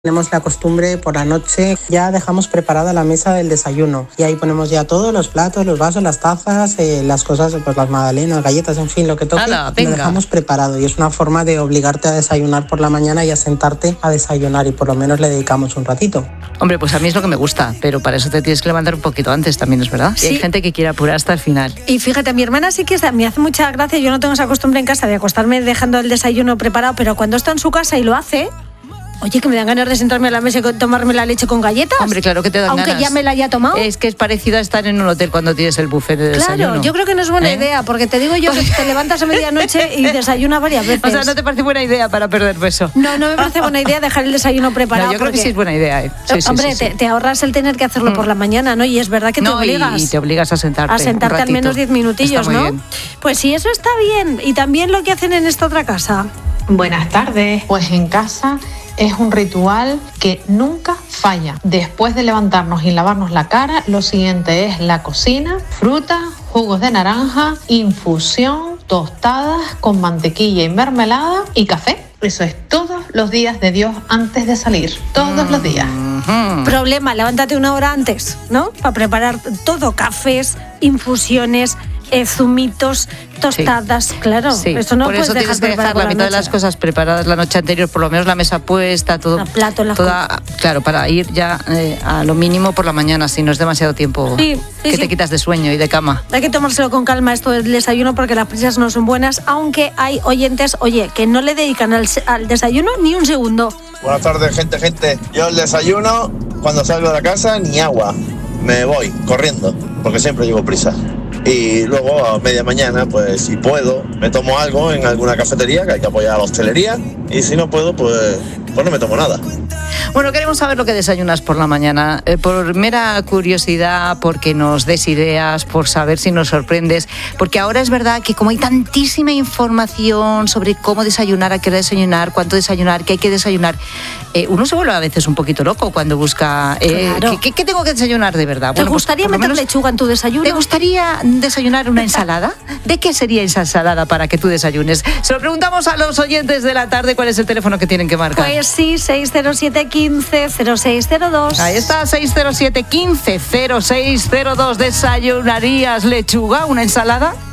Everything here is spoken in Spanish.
Tenemos la costumbre por la noche, ya dejamos preparada la mesa del desayuno y ahí ponemos ya todos los platos, los vasos, las tazas, las cosas, pues las magdalenas, galletas, en fin, lo que toque, lo dejamos preparado y es una forma de obligarte a desayunar por la mañana y a sentarte a desayunar y por lo menos le dedicamos un ratito. Hombre, pues a mí es lo que me gusta, pero para eso te tienes que levantar un poquito antes también, ¿es verdad? Sí. Y hay gente que quiere apurar hasta el final. Y fíjate, mi hermana sí que me hace mucha gracia, yo no tengo esa costumbre en casa de acostarme dejando el desayuno preparado, pero cuando está en su casa y lo hace... Oye, que me dan ganas de sentarme a la mesa y tomarme la leche con galletas. Hombre, claro que te dan ganas. Aunque ya me la haya tomado. Es que es parecido a estar en un hotel cuando tienes el buffet de desayuno. Claro, yo creo que no es buena idea, porque te digo yo que te levantas a medianoche y desayunas varias veces. O sea, ¿no te parece buena idea para perder peso? No me parece buena idea dejar el desayuno preparado. No, yo creo que sí es buena idea. Sí, hombre, sí. Te ahorras el tener que hacerlo por la mañana, ¿no? Y es verdad que te obligas. Y te obligas a sentarte. A sentarte al menos 10 minutillos, ¿no? Bien. Pues sí, eso está bien. Y también lo que hacen en esta otra casa. Buenas tardes. Pues en casa es un ritual que nunca falla. Después de levantarnos y lavarnos la cara, lo siguiente es la cocina, fruta, jugos de naranja, infusión, tostadas con mantequilla y mermelada y café. Eso es todos los días de Dios antes de salir. Todos los días. Problema, levántate una hora antes, ¿no? Para preparar todo, cafés, infusiones, zumitos, tostadas, sí. Claro. Sí. Eso no por puedes eso tienes que dejar la mitad de las cosas preparadas la noche anterior, por lo menos la mesa puesta, todo. El plato, claro, para ir ya a lo mínimo por la mañana, si no es demasiado tiempo que te quitas de sueño y de cama. Hay que tomárselo con calma esto del desayuno porque las prisas no son buenas, aunque hay oyentes, que no le dedican al desayuno ni un segundo. Buenas tardes, gente. Yo el desayuno, cuando salgo de la casa, ni agua. Me voy corriendo, porque siempre llevo prisa. Y luego a media mañana, pues si puedo, me tomo algo en alguna cafetería, que hay que apoyar a la hostelería. Y si no puedo, pues no me tomo nada. Bueno, queremos saber lo que desayunas por la mañana, por mera curiosidad, porque nos des ideas, por saber si nos sorprendes, porque ahora es verdad que como hay tantísima información sobre cómo desayunar, a qué hora desayunar, cuánto desayunar, qué hay que desayunar, uno se vuelve a veces un poquito loco cuando busca claro. ¿qué tengo que desayunar de verdad? ¿Te gustaría meter lechuga en tu desayuno? ¿Te gustaría desayunar una ensalada? ¿De qué sería esa ensalada para que tú desayunes? Se lo preguntamos a los oyentes de la tarde. ¿Cuál es el teléfono que tienen que marcar? Pues sí, 607-15-0602. Ahí está, 607-15-0602. ¿Desayunarías lechuga, una ensalada?